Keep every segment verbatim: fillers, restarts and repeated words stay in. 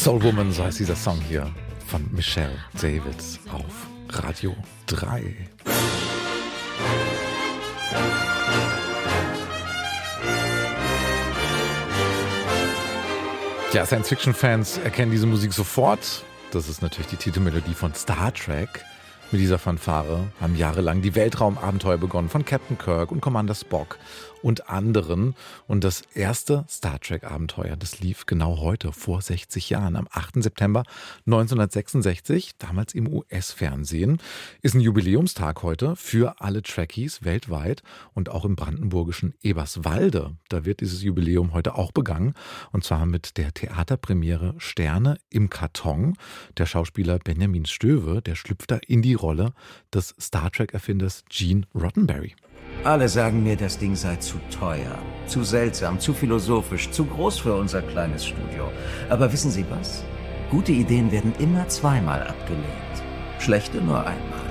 Soul Woman, so heißt dieser Song hier von Michelle Davids auf Radio drei. Ja, Science-Fiction-Fans erkennen diese Musik sofort. Das ist natürlich die Titelmelodie von Star Trek. Mit dieser Fanfare haben jahrelang die Weltraumabenteuer begonnen von Captain Kirk und Commander Spock und anderen. Und das erste Star Trek-Abenteuer, das lief genau heute, vor sechzig Jahren, am achten September neunzehnhundertsechsundsechzig, damals im U S-Fernsehen. Ist ein Jubiläumstag heute für alle Trekkies weltweit und auch im brandenburgischen Eberswalde. Da wird dieses Jubiläum heute auch begangen, und zwar mit der Theaterpremiere Sterne im Karton. Der Schauspieler Benjamin Stöwe, der schlüpft da in die Rolle des Star Trek-Erfinders Gene Roddenberry. Alle sagen mir, das Ding sei zu teuer, zu seltsam, zu philosophisch, zu groß für unser kleines Studio. Aber wissen Sie was? Gute Ideen werden immer zweimal abgelehnt. Schlechte nur einmal.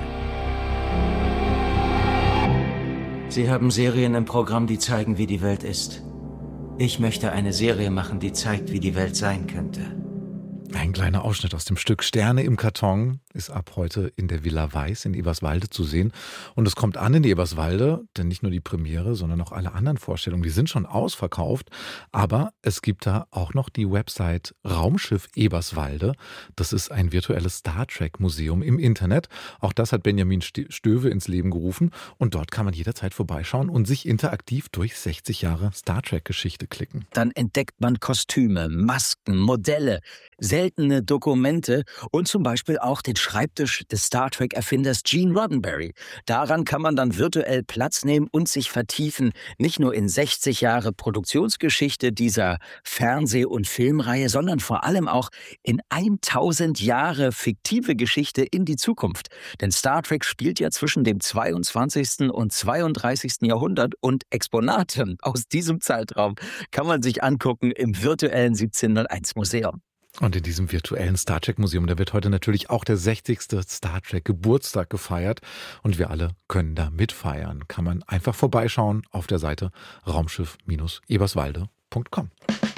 Sie haben Serien im Programm, die zeigen, wie die Welt ist. Ich möchte eine Serie machen, die zeigt, wie die Welt sein könnte. Ein kleiner Ausschnitt aus dem Stück Sterne im Karton ist ab heute in der Villa Weiß in Eberswalde zu sehen. Und es kommt an in Eberswalde, denn nicht nur die Premiere, sondern auch alle anderen Vorstellungen, die sind schon ausverkauft. Aber es gibt da auch noch die Website Raumschiff Eberswalde. Das ist ein virtuelles Star Trek Museum im Internet. Auch das hat Benjamin Stöwe ins Leben gerufen. Und dort kann man jederzeit vorbeischauen und sich interaktiv durch sechzig Jahre Star Trek Geschichte klicken. Dann entdeckt man Kostüme, Masken, Modelle, seltene Dokumente und zum Beispiel auch den Schreibtisch des Star Trek-Erfinders Gene Roddenberry. Daran kann man dann virtuell Platz nehmen und sich vertiefen, nicht nur in sechzig Jahre Produktionsgeschichte dieser Fernseh- und Filmreihe, sondern vor allem auch in tausend Jahre fiktive Geschichte in die Zukunft. Denn Star Trek spielt ja zwischen dem zweiundzwanzigsten und zweiunddreißigsten Jahrhundert und Exponate aus diesem Zeitraum kann man sich angucken im virtuellen siebzehnhunderteins Museum. Und in diesem virtuellen Star Trek Museum, da wird heute natürlich auch der sechzigste Star Trek Geburtstag gefeiert. Und wir alle können da mitfeiern. Kann man einfach vorbeischauen auf der Seite raumschiff Eberswalde punkt com.